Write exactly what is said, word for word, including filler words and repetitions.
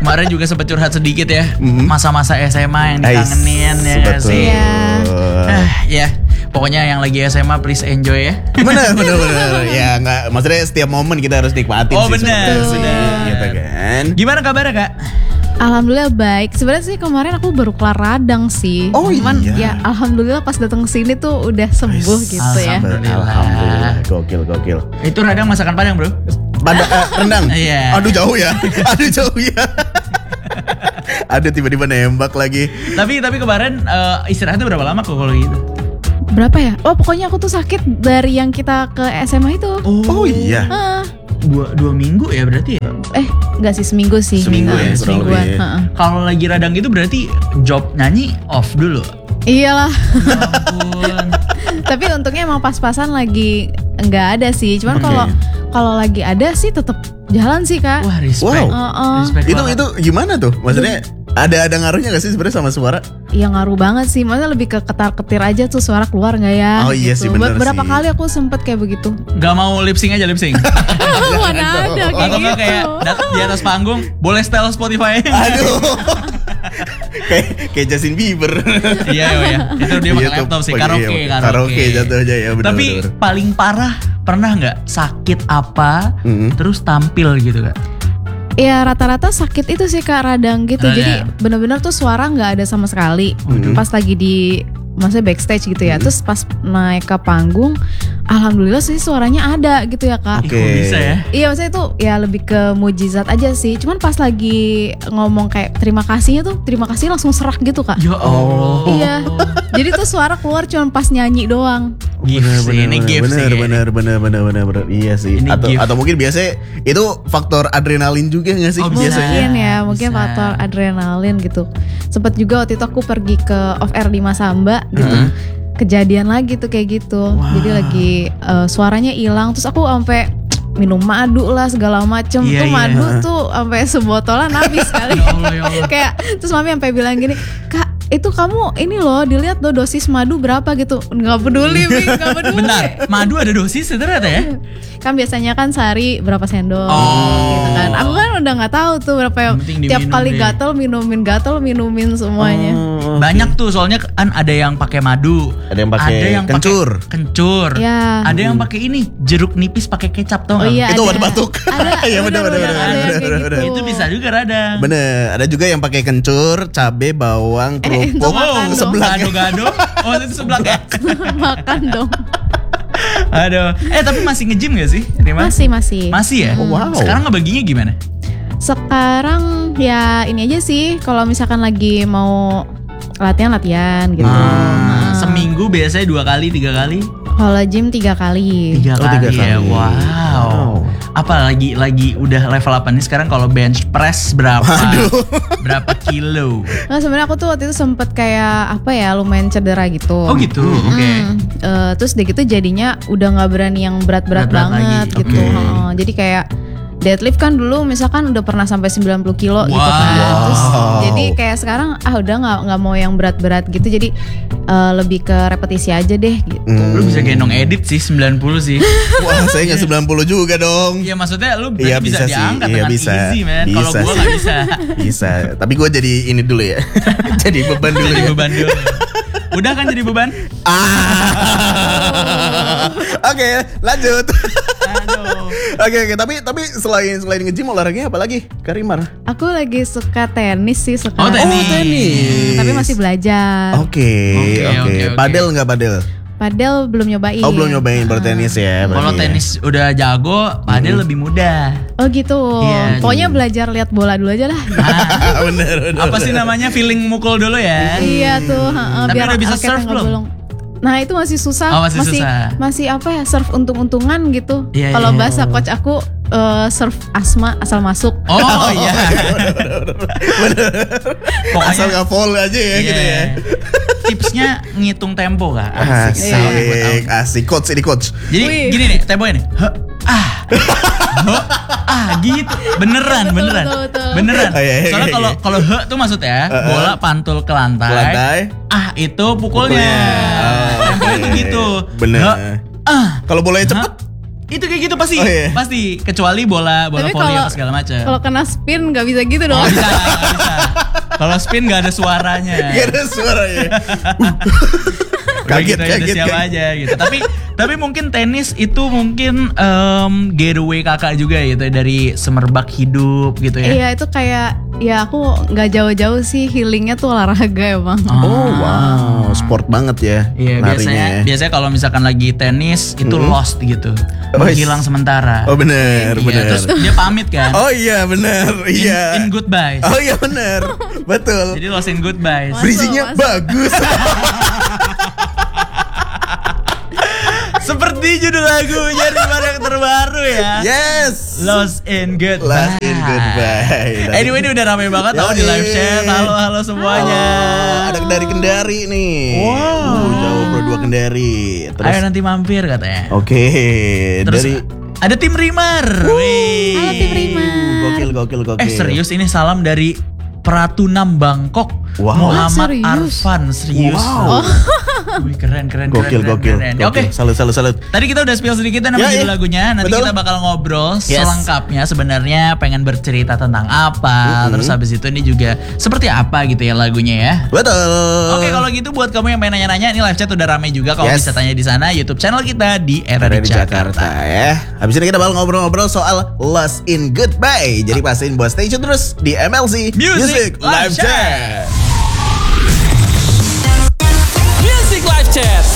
Kemarin juga sempat curhat sedikit ya, Mhm. masa-masa S M A yang dikangenin ya nggak Betul. sih? Iya. Ah, ya, pokoknya yang lagi S M A please enjoy ya. Bener bener bener. Ya nggak, maksudnya setiap momen kita harus nikmatin Oh, sih. bener, sebenarnya sih, bener. gitu kan. Gimana kabarnya Kak? Alhamdulillah baik. Sebenarnya sih kemarin aku baru kelar radang sih. Oh, Cuman iya. ya alhamdulillah pas datang ke sini tuh udah sembuh Wis, gitu ya. Alhamdulillah. Alhamdulillah. Gokil gokil. Itu radang masakan Padang bro. Pada eh, rendang. Iya. Aduh jauh ya. Aduh jauh ya. Aduh tiba-tiba nembak lagi. Tapi tapi kemarin eh, istirahatnya berapa lama kok kalau gitu? Berapa ya? Oh pokoknya aku tuh sakit dari yang kita ke S M A itu. Oh iya. Ah, Dua, dua minggu ya berarti ya? eh nggak sih seminggu sih. Seminggu Ah, ya, kurang semingguan. lebih. Heeh. Kalau lagi radang itu berarti job nyanyi off dulu. Iyalah. Ya ampun. Tapi untungnya emang pas-pasan lagi nggak ada sih. Cuman Oke. kalau kalau lagi ada sih tetap jalan sih kak. Wah respect. Wow. Heeh. Respect Itu banget. itu gimana tuh? Maksudnya ada ada ngaruhnya gak sih sebenarnya sama suara? Iya ngaruh banget sih. Maksudnya lebih ke ketar-ketir aja tuh suara keluar nggak ya? Oh iya sih, bener Berapa sih. kali aku sempet kayak begitu. Gak mau lip sync aja lip sync. Mana ada kayak Atau nggak gitu. kayak dat- di atas panggung boleh setel Spotify. Aduh. kayak kayak Justin Bieber. Iya iya. Itu dia pakai Iya tuh, laptop sih pakai- karaoke iya, karaoke. karaoke jatuhnya ya benar. Tapi paling parah pernah nggak sakit apa Mm-mm. terus tampil gitu kak? Iya rata-rata sakit itu sih kak radang gitu. Radang. Jadi benar-benar tuh suara nggak ada sama sekali. Mhm. Pas lagi di maksudnya backstage gitu ya. Mhm. Terus pas naik ke panggung, alhamdulillah sih suaranya ada gitu ya kak. Ih, Oke. kok bisa ya? Iya maksudnya itu ya lebih ke mujizat aja sih. Cuman pas lagi ngomong kayak terima kasihnya tuh terima kasih langsung serak gitu kak. Ya Allah. Iya. Jadi tuh suara keluar cuma pas nyanyi doang. Gift sih, ini gift bener, sih. bener, bener, bener, bener, bener, iya sih. Ini Atau gift. atau mungkin biasanya itu faktor adrenalin juga nggak sih Oh, bisa. biasanya? Mungkin ya, mungkin bisa. faktor adrenalin gitu. Sempet juga waktu itu aku pergi ke off air di Masamba gitu. Mhm. Kejadian lagi tuh kayak gitu. Jadi lagi eh, suaranya hilang terus aku sampai minum madu lah segala macem. Iya, Tuh iya. madu tuh sampai sebotolan habis kali. Ya Allah, ya Allah. Kayak terus mami sampai bilang gini, "Kak, itu kamu ini loh dilihat loh dosis madu berapa gitu." Nggak peduli, Mi, nggak peduli. Bentar, madu ada dosis ternyata ya? Kan biasanya kan sehari berapa sendok Oh. gitu kan. Aku kan udah nggak tahu tuh berapa yang Yang penting tiap diminum kali deh. gatel minumin gatel minumin semuanya. Oh, oke. Banyak tuh soalnya kan ada yang pakai madu, Ada yang pakai pakai kencur. kencur, Ya. ada yang pakai ini jeruk nipis pakai kecap tau Oh nggak? iya Itu ada. obat batuk. Ada. Iya, bener, bener, bener, bener, ada yang bener, kayak bener. gitu. Itu bisa juga radang. Bener, ada juga yang pakai kencur, cabe, bawang, Eh, itu kerupuk, makan dong. seblak. Gado-gado. Oh itu sebelah ya. Makan dong. Aduh. Eh tapi masih nge-gym gak sih? Rima? Masih masih. Masih ya? Oh, wow. Sekarang ngebaginya gimana? Sekarang ya ini aja sih kalau misalkan lagi mau latihan latihan gitu. Ah, seminggu biasanya dua kali, tiga kali? Kalau gym tiga kali. Tiga Oh, kali tiga ya. kali. Wow. Wow. Apa lagi lagi udah level apa nih sekarang kalau bench press berapa? Berapa kilo? Nah sebenarnya aku tuh waktu itu sempet kayak apa ya lumayan cedera gitu. Oh gitu. Oke. Hmm, eh, terus deh gitu jadinya udah nggak berani yang berat-berat Berat-berat banget lagi, gitu. oke. Heeh, jadi kayak deadlift kan dulu misalkan udah pernah sampai sembilan puluh kilo gitu Wow. kan. Terus Wow. jadi kayak sekarang ah udah nggak nggak mau yang berat-berat gitu. Jadi eh, lebih ke repetisi aja deh gitu. Hmm. Lu bisa gendong edit sih sembilan puluh sih. Wah, saya nggak sembilan puluh juga dong. Iya maksudnya lu berarti Iya, bisa, bisa sih. diangkat Iya, dengan bisa. easy man. Kalau Bisa gua sih. nggak bisa. Bisa, tapi gue jadi ini dulu ya. Jadi beban dulu Jadi ya. beban dulu. Udah kan jadi beban? Ah. Oke, lanjut. Aduh. Oke, oke, tapi tapi selain selain nge-gym olahraganya apa lagi? Karimar. Aku lagi suka tenis sih sekarang. Oh, tenis. Oh, tenis. Tapi masih belajar. Oke, Oke, oke. oke, oke. Padel nggak padel? Padel belum nyobain. Oh, belum nyobain baru tenis ya. Kalau berarti ya. tenis udah jago, padel lebih mudah. Oh gitu. Iya. Pokoknya belajar lihat bola dulu aja lah. Ah, bener, bener. apa sih namanya feeling mukul dulu ya? Iya tuh. heeh, Tapi udah bisa raketnya serve nggak belum? bolong. Nah itu masih susah. Oh, masih susah. Masih apa ya serve untung-untungan gitu. Iya, Kalau iya. bahasa coach aku eh, serve asma asal masuk. Oh iya. Pokoknya Asal nggak fall aja ya iya. gitu ya. Tipsnya ngitung tempo kak. Asik, Tahu nih, gua tahu. asik. Coach ini coach. Jadi Wih. gini nih temponya nih. Huh, ah. Huh, ah gitu. Beneran, Betul, beneran. betul, betul. Beneran. Oh, iya, iya, Soalnya iya. kalau kalau he tuh maksudnya bola pantul ke lantai. Ke lantai. Ah itu pukulnya. Pukulnya. Oh, Temponya oke. tuh gitu. Bener. He, ah. Kalau bolanya cepet, Itu kayak gitu pasti, Oh, iya. pasti kecuali bola bola Tapi voli kalau apa segala macam. kalau kena spin nggak bisa gitu dong. Oh, bisa, nggak bisa. Kalau spin nggak ada suaranya. Gak ada suaranya. Udah Kaget, gitu aja, udah kaget, siap kaget. aja gitu. Tapi tapi mungkin tenis itu mungkin em, getaway kakak juga gitu dari semerbak hidup gitu ya. Iya itu kayak ya aku nggak jauh-jauh sih healingnya tuh olahraga emang. Oh wow, sport banget ya. Iya larinya biasanya ya. biasanya kalau misalkan lagi tenis itu Hmm. lost gitu, Oh, menghilang sementara. Oh bener, Iya, bener. terus dia pamit kan. Oh iya bener, in, iya. in goodbyes. Oh iya bener, betul. Jadi lost in goodbyes. Masuk, Bridging-nya masuk. bagus. Seperti judul lagunya di yang terbaru ya. Yes. Lost in goodbye. Lost in goodbye. Anyway ini udah rame banget tau di live chat. Halo halo semuanya. Oh, ada dari Kendari nih. Wow. Uh, jauh bro dua Kendari. Terus Ayo nanti mampir katanya. oke, Terus dari ada tim Rimar. Wih. Halo tim Rimar. gokil gokil gokil. Eh serius ini salam dari Pratunam Bangkok. Wow. Muhammad Ah, serius? Arfan serius. Wow. Wih, keren keren Gokil keren, gokil. keren, keren. gokil. Oke. Salut salut salut. Tadi kita udah spill sedikit nama Ya, judul iya. lagunya. Nanti Betul. kita bakal ngobrol Yes. selengkapnya sebenarnya pengen bercerita tentang apa. Mm-mm. Terus habis itu ini juga seperti apa gitu ya lagunya ya. Betul. Oke kalau gitu buat kamu yang pengen nanya-nanya ini live chat udah rame juga kalau Yes. bisa tanya di sana YouTube channel kita di Era Ada di di Jakarta. Jakarta ya. Habis ini kita bakal ngobrol-ngobrol soal Lost in Goodbye. Jadi pastiin buat stay tune terus di M L C Music Live Chat.